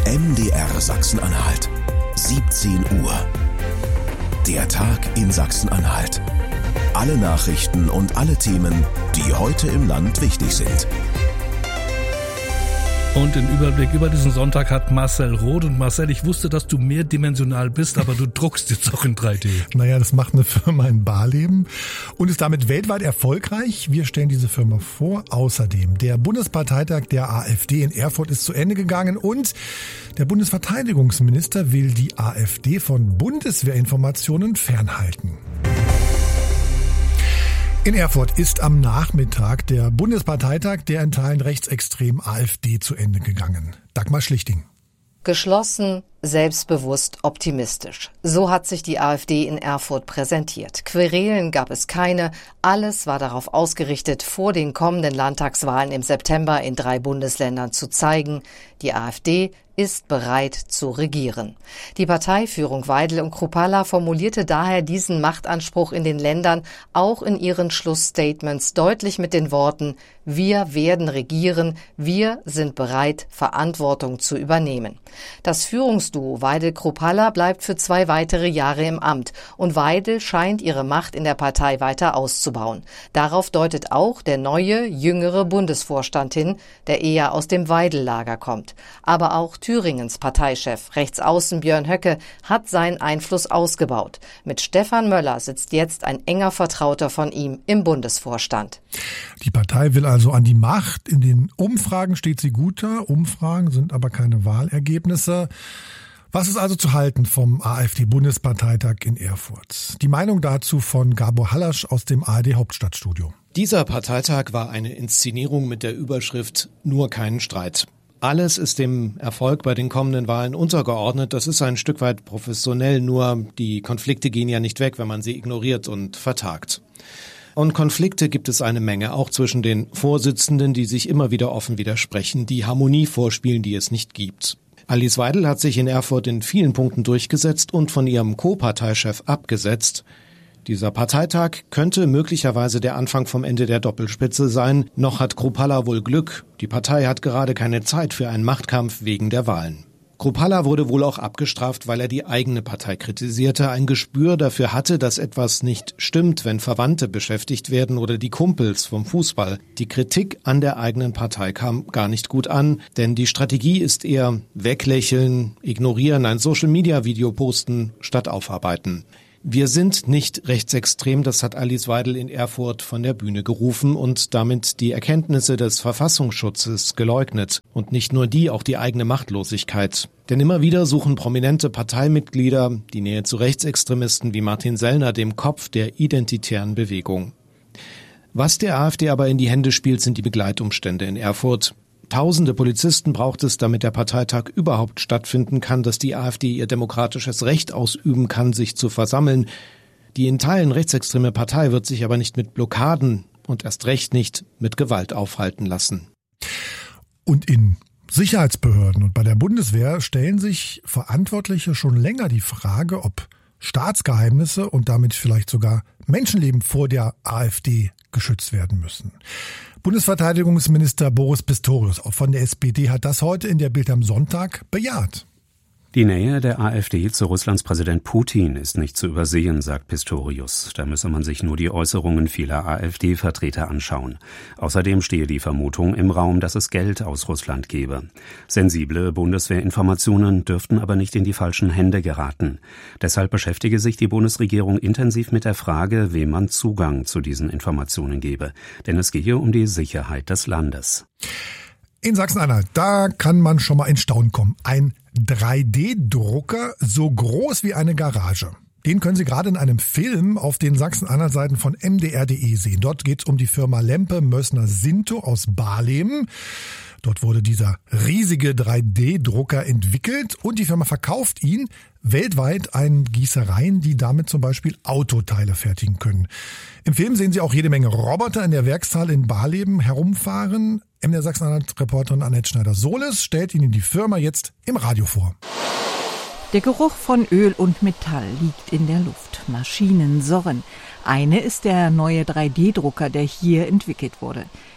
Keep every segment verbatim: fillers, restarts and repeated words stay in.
M D R Sachsen-Anhalt. siebzehn Uhr. Der Tag in Sachsen-Anhalt. Alle Nachrichten und alle Themen, die heute im Land wichtig sind. Und den Überblick über diesen Sonntag hat Marcel Roth. Und Marcel, ich wusste, dass du mehrdimensional bist, aber du druckst jetzt auch in drei D. Naja, das macht eine Firma in Barleben und ist damit weltweit erfolgreich. Wir stellen diese Firma vor. Außerdem, der Bundesparteitag der AfD in Erfurt ist zu Ende gegangen und der Bundesverteidigungsminister will die AfD von Bundeswehrinformationen fernhalten. In Erfurt ist am Nachmittag der Bundesparteitag der in Teilen rechtsextremen AfD zu Ende gegangen. Dagmar Schlichting. Geschlossen, selbstbewusst, optimistisch. So hat sich die AfD in Erfurt präsentiert. Querelen gab es keine. Alles war darauf ausgerichtet, vor den kommenden Landtagswahlen im September in drei Bundesländern zu zeigen, die AfD ist bereit zu regieren. Die Parteiführung Weidel und Kruppalla formulierte daher diesen Machtanspruch in den Ländern auch in ihren Schlussstatements deutlich mit den Worten: Wir werden regieren, wir sind bereit, Verantwortung zu übernehmen. Das Führungsduo Weidel-Kruppalla bleibt für zwei weitere Jahre im Amt und Weidel scheint ihre Macht in der Partei weiter auszubauen. Darauf deutet auch der neue, jüngere Bundesvorstand hin, der eher aus dem Weidel-Lager kommt. Aber auch Thüringens Parteichef, Rechtsaußen Björn Höcke, hat seinen Einfluss ausgebaut. Mit Stefan Möller sitzt jetzt ein enger Vertrauter von ihm im Bundesvorstand. Die Partei will also an die Macht. In den Umfragen steht sie gut da. Umfragen sind aber keine Wahlergebnisse. Was ist also zu halten vom AfD-Bundesparteitag in Erfurt? Die Meinung dazu von Gabor Hallasch aus dem A R D-Hauptstadtstudio. Dieser Parteitag war eine Inszenierung mit der Überschrift »Nur keinen Streit«. Alles ist dem Erfolg bei den kommenden Wahlen untergeordnet. Das ist ein Stück weit professionell, nur die Konflikte gehen ja nicht weg, wenn man sie ignoriert und vertagt. Und Konflikte gibt es eine Menge, auch zwischen den Vorsitzenden, die sich immer wieder offen widersprechen, die Harmonie vorspielen, die es nicht gibt. Alice Weidel hat sich in Erfurt in vielen Punkten durchgesetzt und von ihrem Co-Parteichef abgesetzt. Dieser Parteitag könnte möglicherweise der Anfang vom Ende der Doppelspitze sein. Noch hat Kruppalla wohl Glück. Die Partei hat gerade keine Zeit für einen Machtkampf wegen der Wahlen. Kruppalla wurde wohl auch abgestraft, weil er die eigene Partei kritisierte, ein Gespür dafür hatte, dass etwas nicht stimmt, wenn Verwandte beschäftigt werden oder die Kumpels vom Fußball. Die Kritik an der eigenen Partei kam gar nicht gut an, denn die Strategie ist eher weglächeln, ignorieren, ein Social-Media-Video posten statt aufarbeiten. Wir sind nicht rechtsextrem, das hat Alice Weidel in Erfurt von der Bühne gerufen und damit die Erkenntnisse des Verfassungsschutzes geleugnet. Und nicht nur die, auch die eigene Machtlosigkeit. Denn immer wieder suchen prominente Parteimitglieder die Nähe zu Rechtsextremisten wie Martin Sellner, dem Kopf der identitären Bewegung. Was der AfD aber in die Hände spielt, sind die Begleitumstände in Erfurt. Tausende Polizisten braucht es, damit der Parteitag überhaupt stattfinden kann, dass die AfD ihr demokratisches Recht ausüben kann, sich zu versammeln. Die in Teilen rechtsextreme Partei wird sich aber nicht mit Blockaden und erst recht nicht mit Gewalt aufhalten lassen. Und in Sicherheitsbehörden und bei der Bundeswehr stellen sich Verantwortliche schon länger die Frage, ob Staatsgeheimnisse und damit vielleicht sogar Menschenleben vor der AfD geschützt werden müssen. Bundesverteidigungsminister Boris Pistorius auch von der S P D hat das heute in der Bild am Sonntag bejaht. Die Nähe der AfD zu Russlands Präsident Putin ist nicht zu übersehen, sagt Pistorius. Da müsse man sich nur die Äußerungen vieler AfD-Vertreter anschauen. Außerdem stehe die Vermutung im Raum, dass es Geld aus Russland gebe. Sensible Bundeswehrinformationen dürften aber nicht in die falschen Hände geraten. Deshalb beschäftige sich die Bundesregierung intensiv mit der Frage, wem man Zugang zu diesen Informationen gebe. Denn es gehe um die Sicherheit des Landes. In Sachsen-Anhalt, da kann man schon mal in Staunen kommen. Ein drei D Drucker so groß wie eine Garage. Den können Sie gerade in einem Film auf den Sachsen-Anhalt-Seiten von M D R punkt de sehen. Dort geht es um die Firma Lempe Mössner Sinto aus Barleben. Dort wurde dieser riesige drei D Drucker entwickelt und die Firma verkauft ihn weltweit an Gießereien, die damit zum Beispiel Autoteile fertigen können. Im Film sehen Sie auch jede Menge Roboter in der Werkshalle in Barleben herumfahren. M D R Sachsen-Anhalt-Reporterin Annette Schneider-Sohles stellt Ihnen die Firma jetzt im Radio vor. Der Geruch von Öl und Metall liegt in der Luft. Maschinen surren. Eine ist der neue drei D Drucker, der hier entwickelt wurde.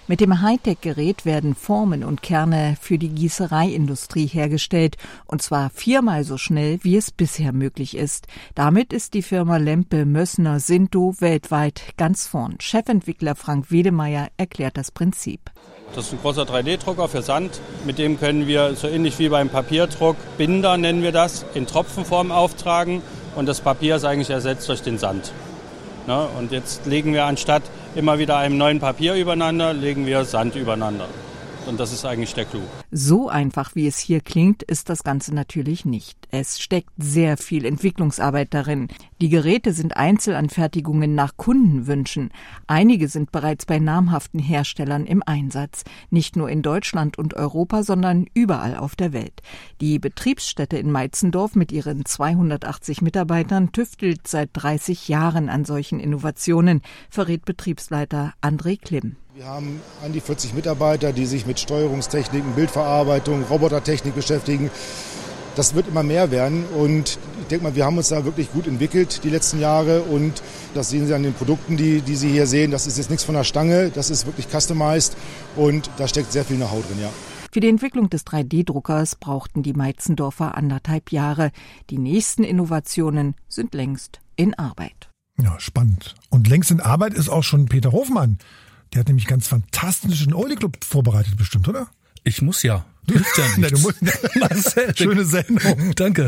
Mit dem Hightech-Gerät werden Formen und Kerne für die Gießereiindustrie hergestellt, und zwar viermal so schnell, wie es bisher möglich ist. Damit ist die Firma Lempe Mössner Sinto weltweit ganz vorn. Chefentwickler Frank Wedemeyer erklärt das Prinzip. Das ist ein großer drei D Drucker für Sand. Mit dem können wir, so ähnlich wie beim Papierdruck, Binder nennen wir das, in Tropfenform auftragen. Und das Papier ist eigentlich ersetzt durch den Sand. Ne? Und jetzt legen wir anstatt immer wieder einem neuen Papier übereinander, legen wir Sand übereinander. Und das ist eigentlich der Clou. So einfach, wie es hier klingt, ist das Ganze natürlich nicht. Es steckt sehr viel Entwicklungsarbeit darin. Die Geräte sind Einzelanfertigungen nach Kundenwünschen. Einige sind bereits bei namhaften Herstellern im Einsatz. Nicht nur in Deutschland und Europa, sondern überall auf der Welt. Die Betriebsstätte in Meitzendorf mit ihren zweihundertachtzig Mitarbeitern tüftelt seit dreißig Jahren an solchen Innovationen, verrät Betriebsleiter André Klimm. Wir haben an die vierzig Mitarbeiter, die sich mit Steuerungstechniken, Bildverarbeitung, Robotertechnik beschäftigen. Das wird immer mehr werden und ich denke mal, wir haben uns da wirklich gut entwickelt die letzten Jahre und das sehen Sie an den Produkten, die, die Sie hier sehen. Das ist jetzt nichts von der Stange, das ist wirklich customized und da steckt sehr viel Know-how drin, ja. Für die Entwicklung des drei D Druckers brauchten die Meitzendorfer anderthalb Jahre. Die nächsten Innovationen sind längst in Arbeit. Ja, spannend. Und längst in Arbeit ist auch schon Peter Hofmann. Der hat nämlich ganz fantastischen Oldie Club vorbereitet bestimmt, oder? Ich muss ja. Hilft ja nichts. Nein, du musst, Marcel, schöne Sendung. Danke.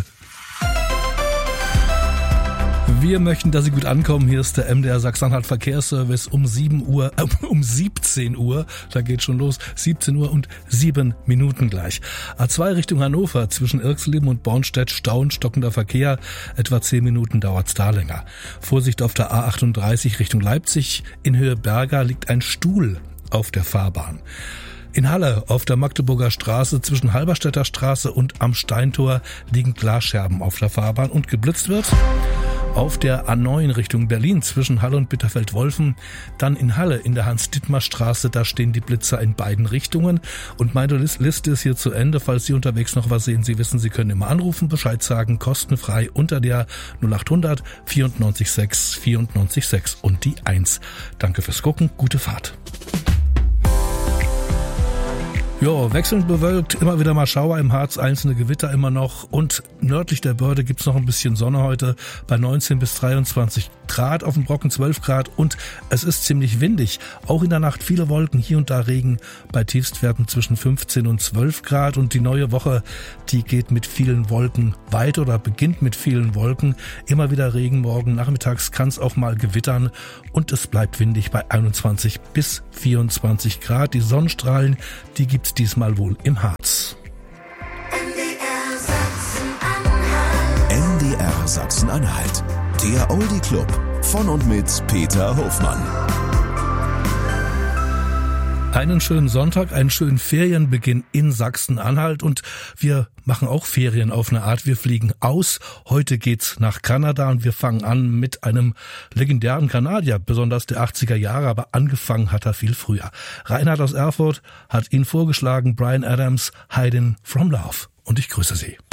Wir möchten, dass Sie gut ankommen. Hier ist der M D R Sachsen-Anhalt Verkehrsservice um sieben Uhr, äh, um siebzehn Uhr. Da geht schon los. siebzehn Uhr und sieben Minuten gleich. A zwei Richtung Hannover zwischen Irxleben und Bornstedt Stau, stockender Verkehr. Etwa zehn Minuten dauert's da länger. Vorsicht auf der A achtunddreißig Richtung Leipzig. In Höhe Berga liegt ein Stuhl auf der Fahrbahn. In Halle auf der Magdeburger Straße zwischen Halberstädter Straße und am Steintor liegen Glasscherben auf der Fahrbahn und geblitzt wird. Auf der A neun Richtung Berlin zwischen Halle und Bitterfeld-Wolfen. Dann in Halle in der Hans-Dittmar-Straße, da stehen die Blitzer in beiden Richtungen. Und meine Liste ist hier zu Ende. Falls Sie unterwegs noch was sehen, Sie wissen, Sie können immer anrufen, Bescheid sagen, kostenfrei unter der null acht hundert vierundneunzig sechs vierundneunzig sechs und die eins. Danke fürs Gucken, gute Fahrt. Ja, wechselnd bewölkt, immer wieder mal Schauer im Harz, einzelne Gewitter immer noch und nördlich der Börde gibt's noch ein bisschen Sonne heute bei neunzehn bis dreiundzwanzig Grad, auf dem Brocken zwölf Grad und es ist ziemlich windig. Auch in der Nacht viele Wolken, hier und da Regen bei Tiefstwerten zwischen fünfzehn und zwölf Grad und die neue Woche, die geht mit vielen Wolken weiter oder beginnt mit vielen Wolken. Immer wieder Regen, morgen nachmittags kann's auch mal gewittern und es bleibt windig bei einundzwanzig bis vierundzwanzig Grad. Die Sonnenstrahlen, die gibt's diesmal wohl im Harz. M D R Sachsen-Anhalt. Der Oldie Club von und mit Peter Hofmann. Einen schönen Sonntag, einen schönen Ferienbeginn in Sachsen-Anhalt und wir machen auch Ferien auf eine Art. Wir fliegen aus. Heute geht's nach Kanada und wir fangen an mit einem legendären Kanadier, besonders der achtziger Jahre, aber angefangen hat er viel früher. Reinhard aus Erfurt hat ihn vorgeschlagen, Bryan Adams, Hiding from Love. Und ich grüße Sie.